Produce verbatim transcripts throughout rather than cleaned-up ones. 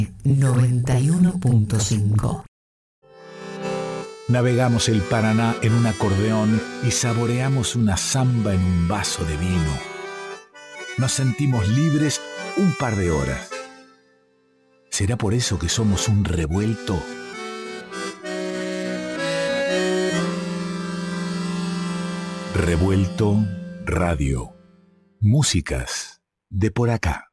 noventa y uno punto cinco. Navegamos el Paraná en un acordeón y saboreamos una samba en un vaso de vino. Nos sentimos libres un par de horas. ¿Será por eso que somos un revuelto? Revuelto Radio. Músicas de por acá.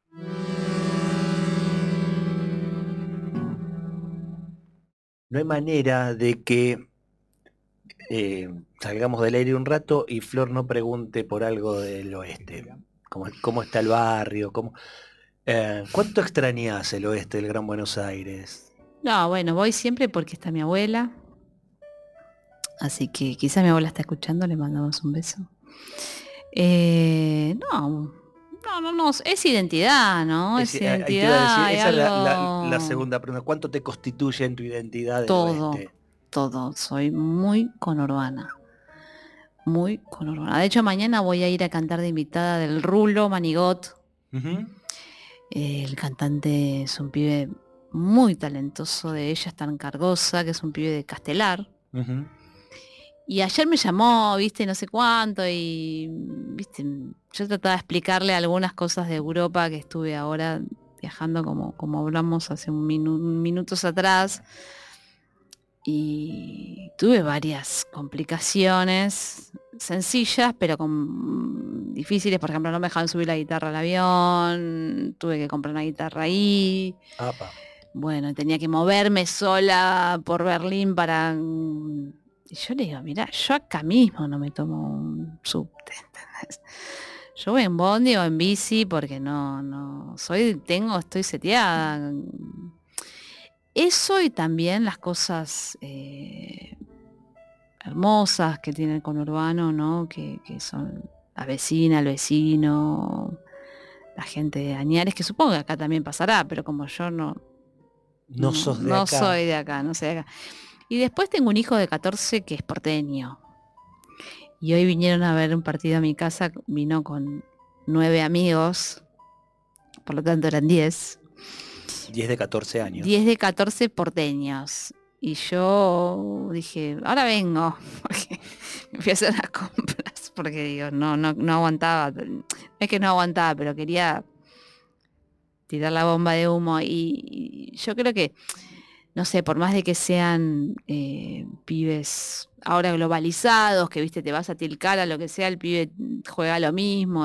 No hay manera de que eh, salgamos del aire un rato y Flor no pregunte por algo del oeste. ¿Cómo, cómo está el barrio? Cómo, eh, ¿Cuánto extrañás el oeste del Gran Buenos Aires? No, bueno, voy siempre porque está mi abuela. Así que quizá mi abuela está escuchando, le mandamos un beso. Eh, no, no, no, no, es identidad, ¿no? Es, Es, identidad. ahí te iba a decir, esa es la, algo... la, la segunda pregunta. ¿Cuánto te constituye en tu identidad del todo, oeste? Todo. Soy muy conurbana. Muy conurbana. De hecho, mañana voy a ir a cantar de invitada del Rulo Manigot. Uh-huh. El cantante es un pibe muy talentoso, de ella es tan Cargosa, que es un pibe de Castelar. Uh-huh. Y ayer me llamó, viste, no sé cuánto, y viste, yo trataba de explicarle algunas cosas de Europa que estuve ahora viajando, como, como hablamos hace un minu- minutos atrás. Y tuve varias complicaciones sencillas, pero con difíciles. Por ejemplo, no me dejaban subir la guitarra al avión, tuve que comprar una guitarra ahí. Apa. Bueno, tenía que moverme sola por Berlín para... Y yo le digo, mirá, yo acá mismo no me tomo un subte, ¿entendés? Yo voy en bondi o en bici porque no, no, soy, tengo, estoy seteada. Eso y también las cosas eh, hermosas que tiene el conurbano, ¿no? Que, que son la vecina, el vecino, la gente de Añares, que supongo que acá también pasará, pero como yo no, No, no, sos de no acá. soy de acá, no soy de acá. Y después tengo un hijo de catorce que es porteño. Y hoy vinieron a ver un partido a mi casa, vino con nueve amigos, por lo tanto eran diez. diez de catorce años. diez de catorce porteños. Y yo dije, ahora vengo, porque me fui a hacer las compras, porque digo, no, no, no aguantaba. No es que no aguantaba, pero quería tirar la bomba de humo. Y, y yo creo que, no sé, por más de que sean eh, pibes ahora globalizados, que viste, te vas a Tilcara, lo que sea, el pibe juega lo mismo.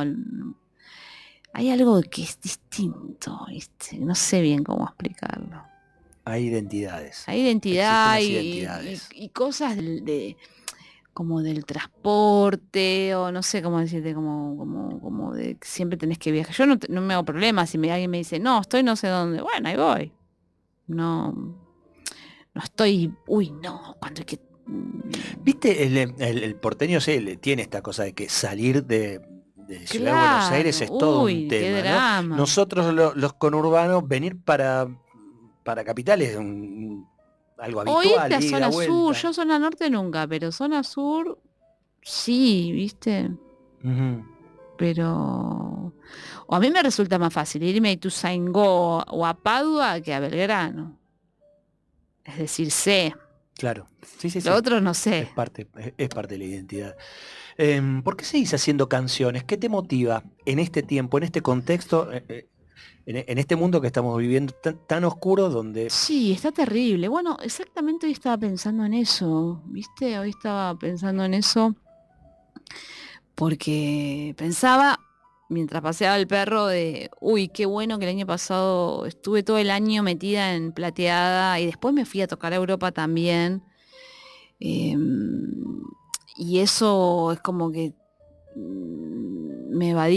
Hay algo que es distinto, ¿viste? No sé bien cómo explicarlo. Hay identidades. Hay identidad y, identidades. Y, y cosas de, de como del transporte, o no sé cómo decirte, como, como, como de que siempre tenés que viajar. Yo no, no me hago problemas si me, alguien me dice, no, estoy no sé dónde. Bueno, ahí voy. No, no estoy, uy, no, cuando hay que... ¿Viste? El, el, el porteño sí, tiene esta cosa de que salir de, de Ciudad Claro, de Buenos Aires es todo uy, un qué tema, drama. ¿no? Nosotros lo, los conurbanos, venir para, para capitales es un, algo O habitual, irte a ida, zona vuelta. sur, yo zona norte nunca, pero zona sur, sí, ¿viste? Uh-huh. Pero... O a mí me resulta más fácil irme a Ituzaingó o a Padua que a Belgrano. Es decir, sé. Claro, sí, sí, sí. Lo otro no sé. Es parte, es, es parte de la identidad. Eh, ¿Por qué seguís haciendo canciones? ¿Qué te motiva en este tiempo, en este contexto, eh, en, en este mundo que estamos viviendo tan, tan oscuro donde... Sí, está terrible. Bueno, exactamente hoy estaba pensando en eso, ¿viste? Hoy estaba pensando en eso porque pensaba, mientras paseaba el perro, de, uy, qué bueno que el año pasado estuve todo el año metida en Plateada y después me fui a tocar a Europa también. Eh, y eso es como que me evadí